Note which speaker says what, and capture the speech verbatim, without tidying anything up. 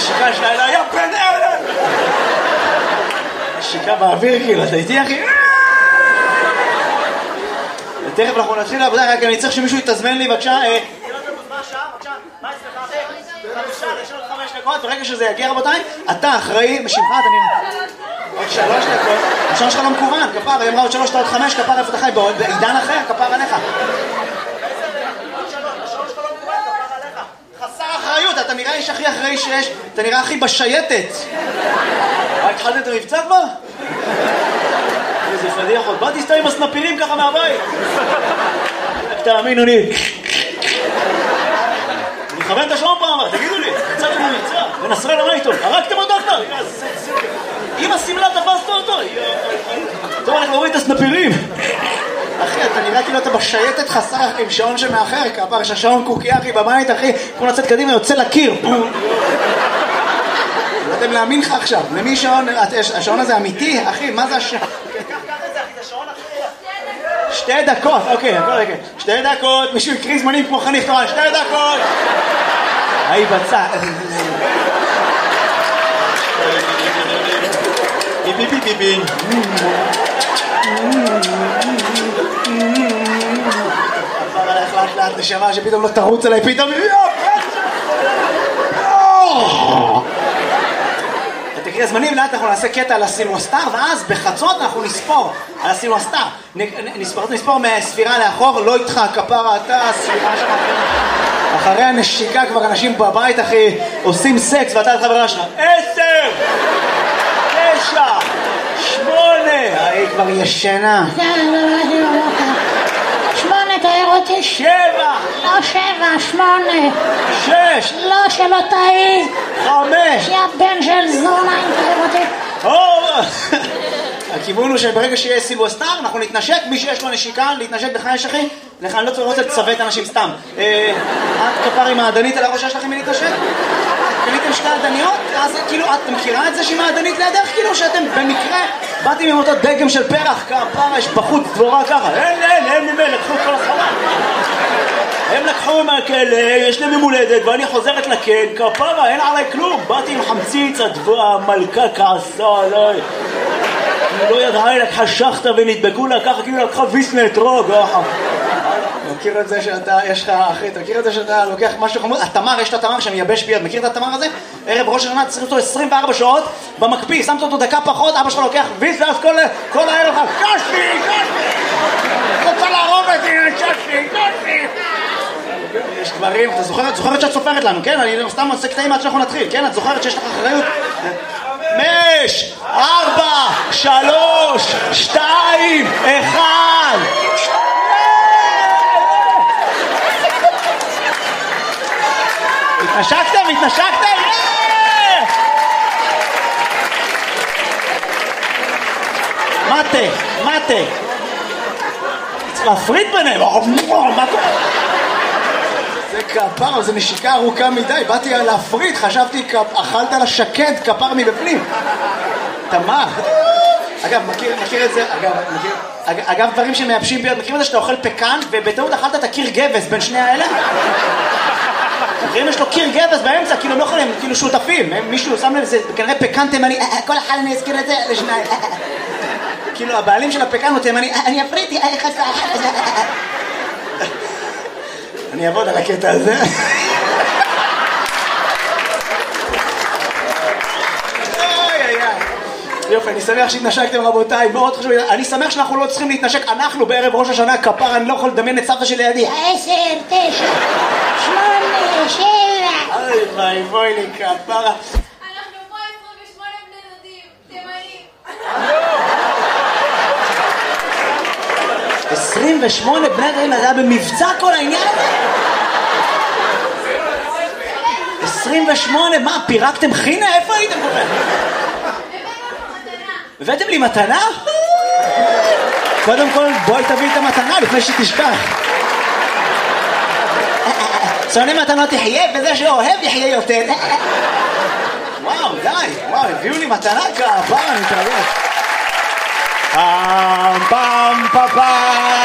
Speaker 1: הנשיקה שלה אלה, יא בן אלה! נשיקה באוויר כאילו, אתה איתי אחי? ותכף אנחנו נתחיל לעבודה, רק אני צריך שמישהו יתזמן לי בבקשה. מה השעה? בבקשה, מה אצלך? חמישה, יש עוד חמש דקות, ברגע שזה יגיע רבותיי, אתה אחראי, משמך, אתה נראה. עוד שלוש דקות, השעון שלך לא מקוון, כפר, היא אמרה עוד שלוש, עוד חמש, כפר איפה אתה חי, בעידן אחר, כפר עליך. חסר אחריות, אתה נראה איש הכי אחראי שיש, אתה נראה הכי בשייטת. התחלת את המבצע כבר? איזה פדיח עוד, באתי סתם עם הסנפירים ככה מהבית. תאמינו לי. אני מכוון את השעון פעם, תגידו לי, קצת עם המבצע, ונסרל מה איתו, הרגתם אותו דוקטור? אם הסמלה תפסת אותו, טוב, אנחנו רואים את הסנפירים. אחי, אתה נראה כאילו אתה בשייטת חסר עם שעון שמאחר, כפר, יש השעון קוקי אחי בבית, אחי, כמו לצאת קדימה, יוצא לקיר. לא יודעים להאמין לך עכשיו, למי שעון, השעון הזה אמיתי, אחי, מה זה השעון? קח את זה אחי, זה שעון אחי. שתי דקות, אוקיי, הכל רגע. שתי דקות, מישהו יקריא זמנים כמו חניך תורן, שתי דקות. היי בצע. ביבי ביבי ביבי. עבר עליך לאט לאט נשמה שפתאום לא תרוץ עליי, פתאום תקריא הזמנים, לאט אנחנו נעשה קטע על הסילואסטר, ואז בחצות אנחנו נספור על הסילואסטר. נספור מהספירה לאחור, לא איתך, כפרה, אתה, הספירה שלך. אחרי הנשיקה כבר אנשים בבית, אחי, עושים סקס, ואתה את חברה שלך. עשר! תשע! שמונה! היא כבר ישנה.
Speaker 2: שמונה, תאר אותי.
Speaker 1: שבע!
Speaker 2: לא שבע, שמונה.
Speaker 1: שש!
Speaker 2: לא, שלא תאי.
Speaker 1: חמש!
Speaker 2: יא בן של זונה, אם תאר אותי.
Speaker 1: הכיוון הוא שברגע שיהיה סילואסטר, אנחנו נתנשק, מי שיש לו נשיקה, להתנשק בחייש אחי, לך אני לא רוצה לצוות אנשים סתם. את כפר עם העדנית על הראש שלכם מי להתנשק? קניתם שתי עדניות? אז כאילו, את מכירה את זה שהיא מעדנית לידך? כאילו שאתם במקרה באתם עם אותו דגם של פרח, כפר, יש בחוץ דבורה ככה, אין, אין, אין ממי, לקחו את כל הסחורה. הם לקחו מהכלא, יש להם ממולדת, ואני חוזרת לכן, כפרה, אין עליי כלום. באתי עם חמציץ, המלכה כעסה עליי. היא לא ידעה, היא לקחה שחטה ונדבקו לה ככה, כאילו לקחה ויסנה אתרוג. מכיר את זה שאתה, יש לך, אחי, אתה מכיר את זה שאתה לוקח משהו חמוד? התמר, יש את התמר שמייבש ביד, מכיר את התמר הזה? ערב ראש השנה, צריך אותו עשרים וארבע שעות במקפיא, שמת אותו דקה פחות, אבא שלך לוקח ויסנה, אז כל, כל הערב לך, קשתי, קשתי! רוצה להרוג אותי, קשתי, קשתי! יש דברים, אתה זוכרת, זוכרת שאת סופרת לנו, כן? אני סתם עושה קטעים עד שאנחנו נתחיל, כן? את זוכרת שיש לך אחריות? חמש, ארבע, שלוש, שתיים, אחד. התנשקתם? התנשקתם? מטה, מטה. צריך להפריד ביניהם. מה קורה? זה כפר, זה נשיקה ארוכה מדי, באתי להפריד, חשבתי, אכלת לשקד כפר מבפנים. תמר. אגב, מכיר, מכיר את זה, אגב, מכיר, אגב, דברים שמייבשים ביד, מכירים את זה שאתה אוכל פקן, ובטעות אכלת את הקיר גבס בין שני האלה? מכירים, יש לו קיר גבס באמצע, כאילו הם לא יכולים, כאילו שותפים, מישהו שם לב, זה כנראה פקן תימני, כל אחד אני אזכיר את זה לשניים. כאילו, הבעלים של הפקן הוא תימני, אני אפריתי, אני אעבוד על הקטע הזה. יופי, אני שמח שהתנשקתם רבותיי, מאוד חשוב, אני שמח שאנחנו לא צריכים להתנשק, אנחנו בערב ראש השנה כפר, אני לא יכול לדמיין את סבתא שלי לידי.
Speaker 2: עשר, תשע, שמונה, שבע.
Speaker 1: אוי ביי, בואי לי כפרה.
Speaker 3: אנחנו פה עשרים ושמונה בני דודים, תימנים.
Speaker 1: עשרים ושמונה בני דודים, זה היה במבצע כל העניין הזה? עשרים ושמונה, מה, פירקתם חינה? איפה הייתם כל כך? הבאתם לי מתנה? קודם כל בואי תביא את המתנה לפני שתשכח. שונא מתנות תחיה וזה שאוהב יחיה יותר. וואו די, וואו הביאו לי מתנה כפרה, אני מתרגש. פעם פעם פעם